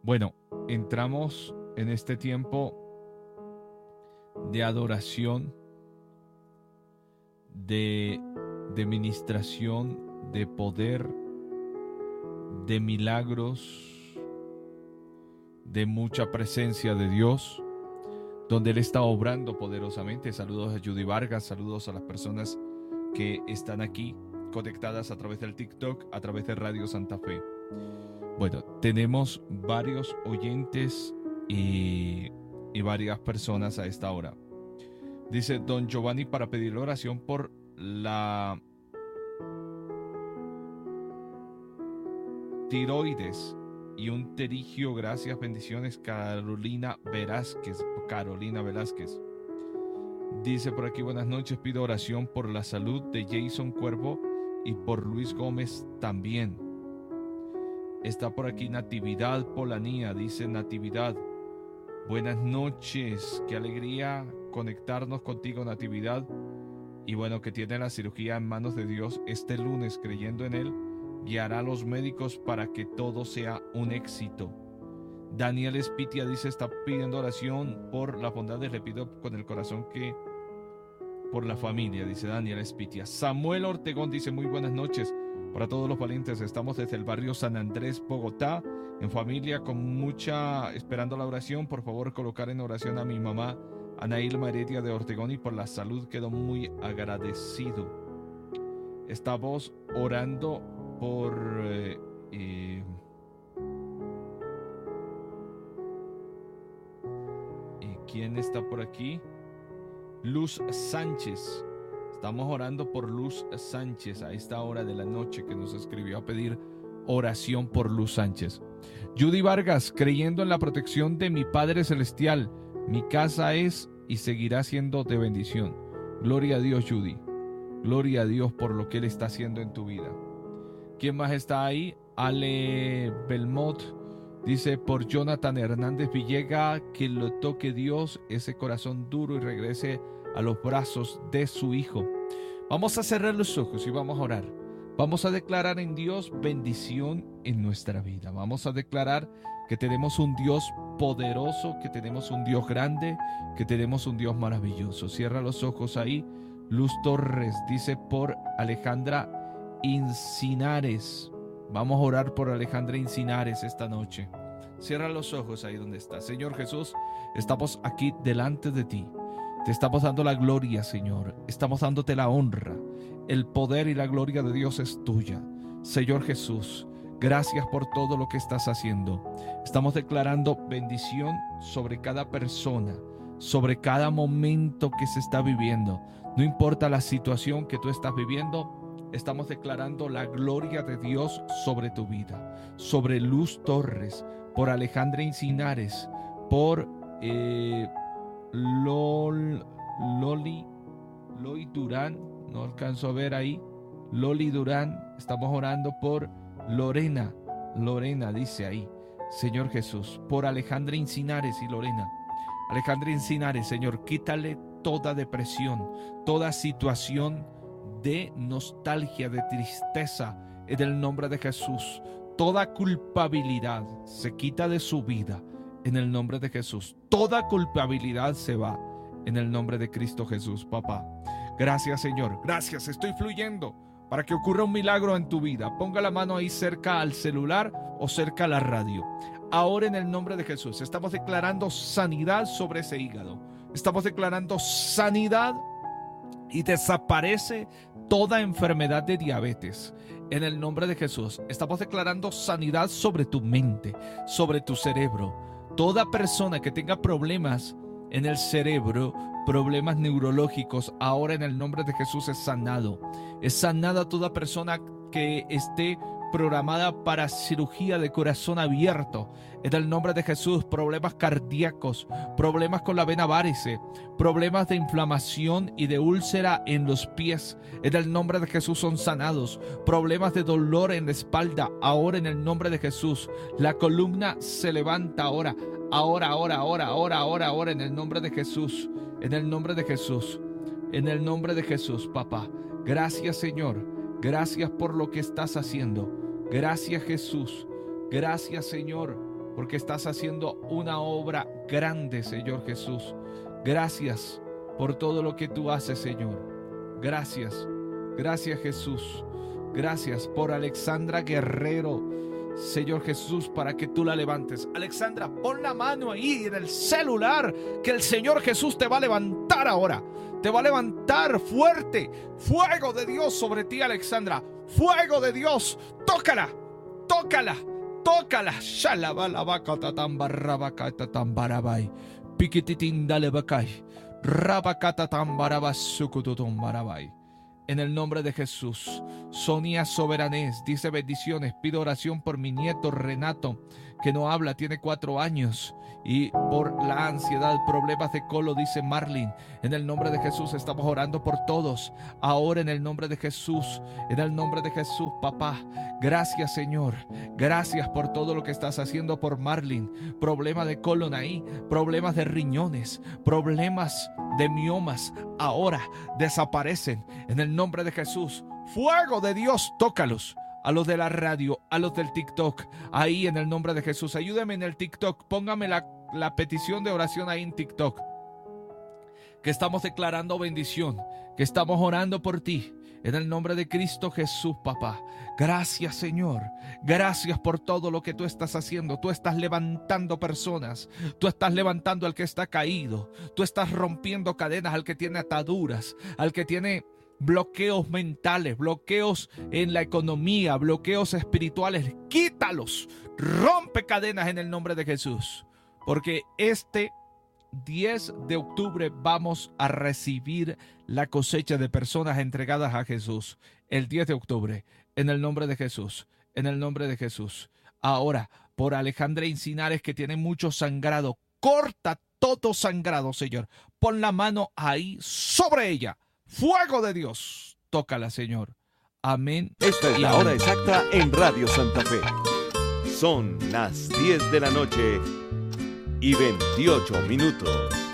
Bueno, entramos en este tiempo de adoración, de ministración, de poder, de milagros, de mucha presencia de Dios, donde Él está obrando poderosamente. Saludos a Judy Vargas, saludos a las personas que están aquí conectadas a través del TikTok, a través de Radio Santa Fe. Bueno, tenemos varios oyentes y varias personas a esta hora. Dice don Giovanni para pedir oración por la tiroides y un pterigio. Gracias, bendiciones. Carolina Velázquez. Dice por aquí, buenas noches, pido oración por la salud de Jason Cuervo y por Luis Gómez también. Está por aquí Natividad Polanía, dice Natividad. Buenas noches, qué alegría conectarnos contigo, Natividad. Y bueno, que tiene la cirugía en manos de Dios este lunes, creyendo en Él, guiará a los médicos para que todo sea un éxito. Daniel Espitia dice, está pidiendo oración por las bondades, le pido con el corazón que por la familia, dice Daniel Espitia. Samuel Ortegón dice, muy buenas noches para todos los valientes, estamos desde el barrio San Andrés, Bogotá, en familia, con mucha, esperando la oración. Por favor, colocar en oración a mi mamá, Ana Ilma Heredia de Ortegón, y por la salud quedo muy agradecido. Estamos orando por ¿quién está por aquí? Luz Sánchez. Estamos orando por Luz Sánchez a esta hora de la noche, que nos escribió a pedir oración por Luz Sánchez. Judy Vargas, creyendo en la protección de mi Padre Celestial, mi casa es y seguirá siendo de bendición. Gloria a Dios, Judy. Gloria a Dios por lo que Él está haciendo en tu vida. ¿Quién más está ahí? Ale Belmont dice, por Jonathan Hernández Villega, que lo toque Dios, ese corazón duro, y regrese a los brazos de su hijo. Vamos a cerrar los ojos y vamos a orar. Vamos a declarar en Dios bendición en nuestra vida. Vamos a declarar que tenemos un Dios poderoso, que tenemos un Dios grande, que tenemos un Dios maravilloso. Cierra los ojos ahí. Luz Torres dice, por Alejandra Encinares. Vamos a orar por Alejandra Encinares esta noche. Cierra los ojos ahí donde estás. Señor Jesús, estamos aquí delante de ti. Te estamos dando la gloria, Señor. Estamos dándote la honra. El poder y la gloria de Dios es tuya. Señor Jesús, gracias por todo lo que estás haciendo. Estamos declarando bendición sobre cada persona, sobre cada momento que se está viviendo. No importa la situación que tú estás viviendo, estamos declarando la gloria de Dios sobre tu vida, sobre Luz Torres, por Alejandra Encinares, por Loli Durán, no alcanzo a ver ahí, Loli Durán. Estamos orando por Lorena dice ahí, Señor Jesús, por Alejandra Encinares y Lorena. Alejandra Encinares, Señor, quítale toda depresión, toda situación de nostalgia, de tristeza, en el nombre de Jesús. Toda culpabilidad se quita de su vida en el nombre de Jesús. Toda culpabilidad se va en el nombre de Cristo Jesús, papá. Gracias, Señor. Gracias. Estoy fluyendo para que ocurra un milagro en tu vida. Ponga la mano ahí cerca al celular o cerca a la radio. Ahora, en el nombre de Jesús, estamos declarando sanidad sobre ese hígado. Estamos declarando sanidad y desaparece toda enfermedad de diabetes. En el nombre de Jesús, estamos declarando sanidad sobre tu mente, sobre tu cerebro. Toda persona que tenga problemas en el cerebro, problemas neurológicos, ahora en el nombre de Jesús es sanado. Es sanada toda persona que esté programada para cirugía de corazón abierto. En el nombre de Jesús, problemas cardíacos, problemas con la vena varice, problemas de inflamación y de úlcera en los pies. En el nombre de Jesús son sanados. Problemas de dolor en la espalda, ahora en el nombre de Jesús. La columna se levanta ahora, en el nombre de Jesús. En el nombre de Jesús. En el nombre de Jesús, papá. Gracias, Señor. Gracias por lo que estás haciendo. Gracias, Jesús. Gracias, Señor. porque estás haciendo una obra grande, Señor Jesús. Gracias por todo lo que tú haces, Señor. Gracias, gracias Jesús. Gracias por Alexandra Guerrero, Señor Jesús, para que tú la levantes. Alexandra, pon la mano ahí en el celular, que el Señor Jesús te va a levantar ahora. Te va a levantar fuerte. Fuego de Dios sobre ti, Alexandra. Fuego de Dios. Tócala, tócala, tócala. Shalabalabakatatambarabakatatambarabay. Piquititindalebakay. Rabakatatambarabasukututumbarabay. En el nombre de Jesús. Sonia Soberanés dice bendiciones. Pido oración por mi nieto Renato, que no habla, tiene 4 años. Y por la ansiedad, problemas de colon, dice Marlene. En el nombre de Jesús estamos orando por todos. Ahora en el nombre de Jesús. En el nombre de Jesús, papá. Gracias, Señor. Gracias por todo lo que estás haciendo por Marlene. Problemas de colon ahí. Problemas de riñones. Problemas de miomas. Ahora desaparecen. En el nombre de Jesús. Fuego de Dios, tócalos. A los de la radio, a los del TikTok, ahí en el nombre de Jesús. Ayúdame en el TikTok, póngame la petición de oración ahí en TikTok. Que estamos declarando bendición, que estamos orando por ti. En el nombre de Cristo Jesús, papá. Gracias, Señor. Gracias por todo lo que tú estás haciendo. Tú estás levantando personas. Tú estás levantando al que está caído. Tú estás rompiendo cadenas al que tiene ataduras, al que tiene bloqueos mentales, bloqueos en la economía, bloqueos espirituales. Quítalos, rompe cadenas en el nombre de Jesús, porque este 10 de octubre vamos a recibir la cosecha de personas entregadas a Jesús. El 10 de octubre, en el nombre de Jesús, en el nombre de Jesús. Ahora, por Alejandra Encinares, que tiene mucho sangrado, corta todo sangrado, Señor. Pon la mano ahí sobre ella. Fuego de Dios, tócala, Señor. Amén. Esta es la hora exacta en Radio Santa Fe. Son las 10 de la noche y 28 minutos.